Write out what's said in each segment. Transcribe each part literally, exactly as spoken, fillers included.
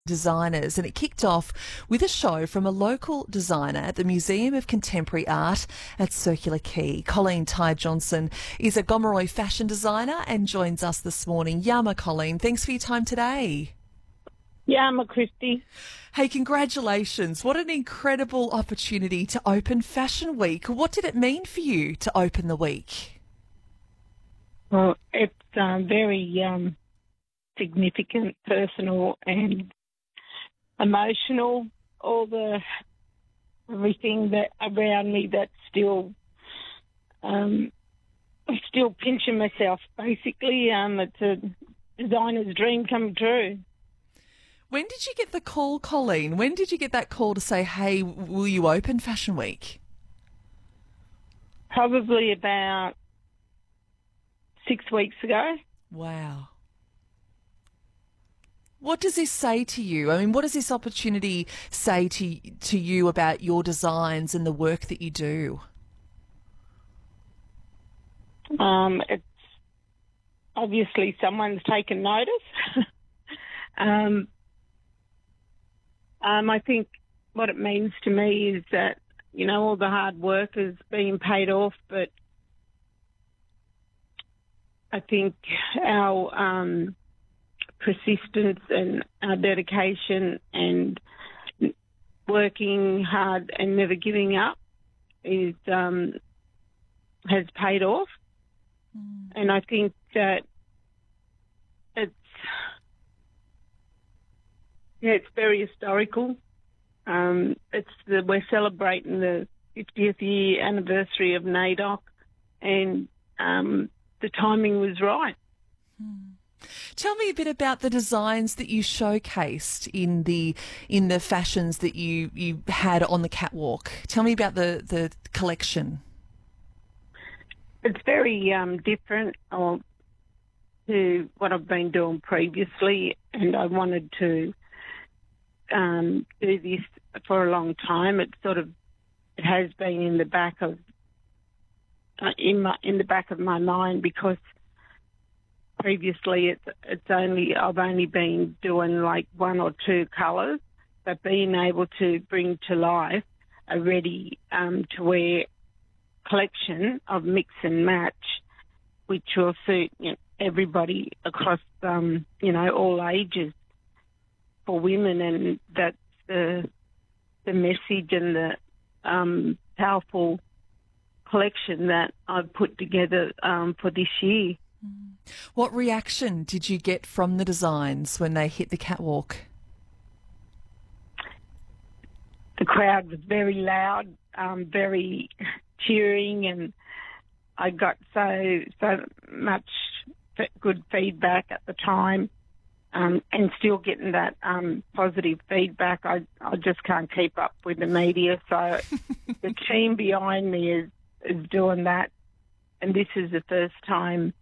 designers, and it kicked off with a show from a local designer at the Museum of Contemporary Art at Circular Quay. Colleen Ty Johnson is a Gomeroi fashion designer and joins us this morning. Yama, Colleen, thanks for your time today. Yama, Christy. Hey, congratulations. What an incredible opportunity to open Fashion Week. What did it mean for you to open the week? Well, it's um, very um, significant, personal and emotional. All the everything that around me that's still, um, I'm still pinching myself. Basically, um, it's a designer's dream come true. When did you get the call, Colleen? When did you get that call to say, "Hey, will you open Fashion Week"? Probably about six weeks ago. Wow. What does this say to you? I mean, what does this opportunity say to to you about your designs and the work that you do? Um, it's obviously someone's taken notice. um, um, I think what it means to me is that, you know, all the hard work is being paid off, but I think our um, persistence and our dedication and working hard and never giving up is um, has paid off. Mm. And I think that it's yeah, it's very historical. Um, it's the, we're celebrating the fiftieth year anniversary of NAIDOC, and um, the timing was right. Hmm. Tell me a bit about the designs that you showcased in the in the fashions that you, you had on the catwalk. Tell me about the, the collection. It's very um, different uh, to what I've been doing previously, and I wanted to um, do this for a long time. It sort of it has been in the back of uh, in my in the back of my mind because previously it's it's only I've only been doing like one or two colours, but being able to bring to life a ready um, to wear collection of mix and match, which will suit you know, everybody across um, you know all ages for women, and that's the the message and the um, powerful collection that I've put together um, for this year. What reaction did you get from the designs when they hit the catwalk? The crowd was very loud, um, very cheering, and I got so so much good feedback at the time, um, and still getting that um, positive feedback. I I just can't keep up with the media, so the team behind me is is doing that, and this is the first time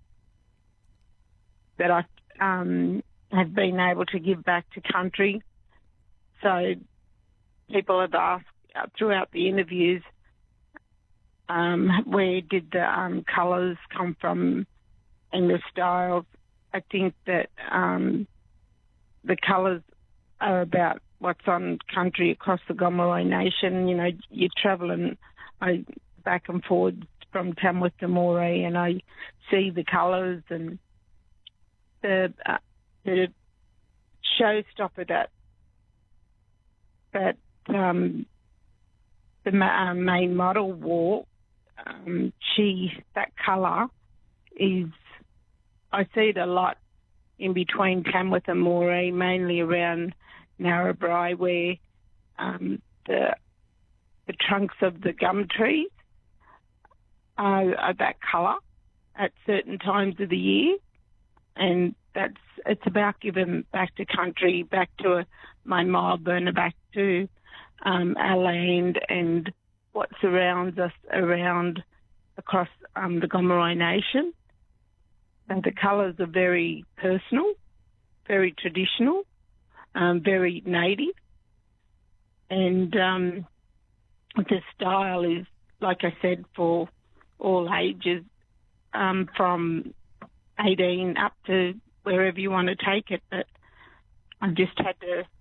that I um, have been able to give back to country. So people have asked uh, throughout the interviews, um, where did the um, colours come from and the styles. I think that um, the colours are about what's on country across the Gomeroi Nation. You know, you're travelling I, back and forward from Tamworth to Moree, and I see the colours and The, uh, the showstopper that that um, the ma- uh, main model wore, um, she that colour is I see it a lot in between Tamworth and Moree, mainly around Narrabri, where um, the the trunks of the gum trees are, are that colour at certain times of the year. And that's it's about giving back to country, back to my mob, and back to um, our land and what surrounds us around across um, the Gomeroi Nation. And the colours are very personal, very traditional, um, very native, and um, the style is, like I said, for all ages, um, from eighteen up to wherever you want to take it. But I've just had to